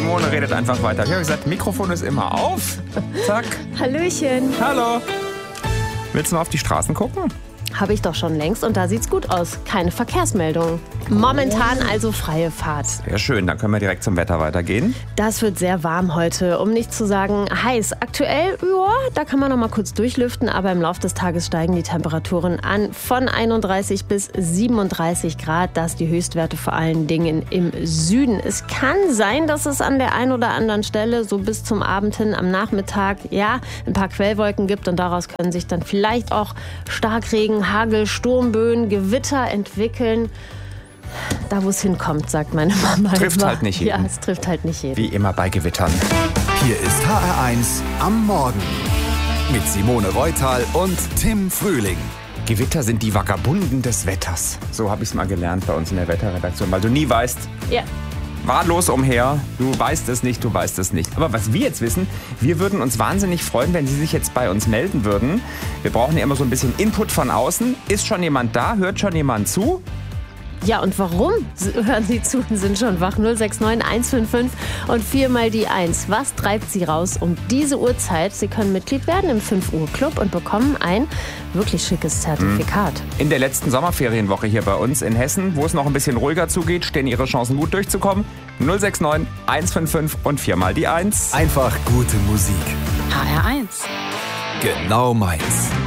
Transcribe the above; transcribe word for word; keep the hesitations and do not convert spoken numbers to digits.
Simone redet einfach weiter. Ich habe gesagt, Mikrofon ist immer auf. Zack. Hallöchen. Hallo. Willst du mal auf die Straßen gucken? Habe ich doch schon längst und da sieht's gut aus. Keine Verkehrsmeldungen. Momentan also freie Fahrt. Sehr schön, dann können wir direkt zum Wetter weitergehen. Das wird sehr warm heute, um nicht zu sagen heiß. Aktuell, ja, da kann man noch mal kurz durchlüften, aber im Laufe des Tages steigen die Temperaturen an von einunddreißig bis siebenunddreißig Grad. Das die Höchstwerte vor allen Dingen im Süden. Es kann sein, dass es an der einen oder anderen Stelle so bis zum Abend hin am Nachmittag ja ein paar Quellwolken gibt und daraus können sich dann vielleicht auch Starkregen, Hagel, Sturmböen, Gewitter entwickeln. Da, wo es hinkommt, sagt meine Mama. Trifft halt nicht jeden. Ja, es trifft halt nicht jeden. Wie immer bei Gewittern. Hier ist H R eins am Morgen mit Simone Reutal und Tim Frühling. Gewitter sind die Vagabunden des Wetters. So habe ich es mal gelernt bei uns in der Wetterredaktion, weil du nie weißt, Ja. wahllos umher, du weißt es nicht, du weißt es nicht. Aber was wir jetzt wissen, wir würden uns wahnsinnig freuen, wenn Sie sich jetzt bei uns melden würden. Wir brauchen ja immer so ein bisschen Input von außen. Ist schon jemand da? Hört schon jemand zu? Ja, und warum hören Sie zu und sind schon wach? null sechs neun eins fünf fünf und viermal die eins. Was treibt Sie raus um diese Uhrzeit? Sie können Mitglied werden im fünf Uhr Club und bekommen ein wirklich schickes Zertifikat. In der letzten Sommerferienwoche hier bei uns in Hessen, wo es noch ein bisschen ruhiger zugeht, stehen Ihre Chancen gut durchzukommen. null sechs neun eins fünf fünf und viermal die eins. Einfach gute Musik. H R eins. Genau meins.